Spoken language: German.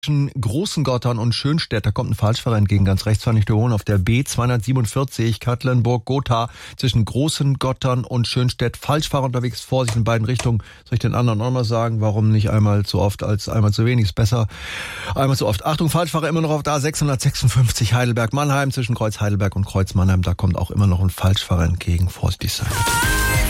Zwischen Großengottern und Schönstedt, da kommt ein Falschfahrer entgegen, ganz rechts fahre ich wohnen auf der B247 Katlenburg-Gotha zwischen Großengottern und Schönstedt. Falschfahrer unterwegs, Vorsicht in beiden Richtungen. Soll ich den anderen auch mal sagen, warum nicht einmal zu oft als einmal zu wenig? Ist besser einmal zu oft. Achtung, Falschfahrer immer noch auf der A656 Heidelberg-Mannheim zwischen Kreuz Heidelberg und Kreuz Mannheim. Da kommt auch immer noch ein Falschfahrer entgegen. Vorsichtig sein bitte.